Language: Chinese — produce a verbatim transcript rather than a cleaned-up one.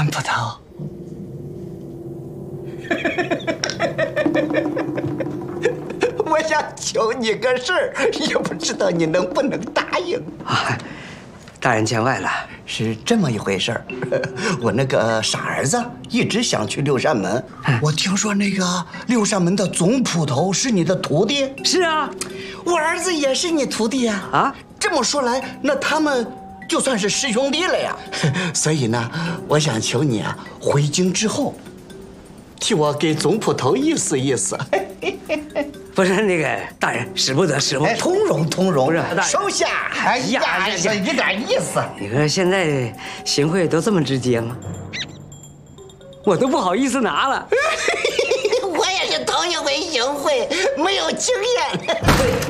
谭捕头。我想求你个事儿，也不知道你能不能答应。 啊，大人见外了。 是这么一回事儿，我那个傻儿子一直想去六扇门。我听说那个六扇门的总捕头是你的徒弟。 是啊， 我儿子也是你徒弟呀。啊，这么说来，那他们就算是师兄弟了呀。所以呢，我想求你啊，回京之后，替我给总捕头意思意思。 不是那个大人，使不得，使不得。 通融通融， 不是收下。哎呀，这一点意思。 你说现在行贿都这么直接吗？我都不好意思拿了。 我也是头一回行贿，没有经验。